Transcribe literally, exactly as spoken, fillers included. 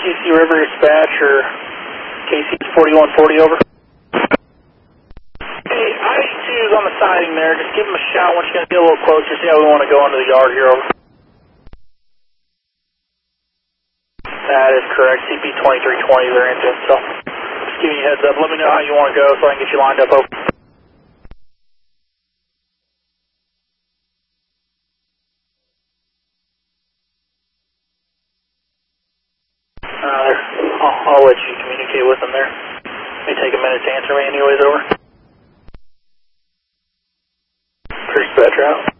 C C River Dispatch or K C forty-one forty, over. Hey, I two is on the siding there. Just give him a shout once you're going to get a little closer, see how we want to go into the yard here, over. That is correct. C P twenty-three twenty, they're into it, so just giving you a heads up. Let me know how you want to go so I can get you lined up, over. Uh, I'll, I'll let you communicate with them there. May take a minute to answer me anyways, over. First dispatcher out.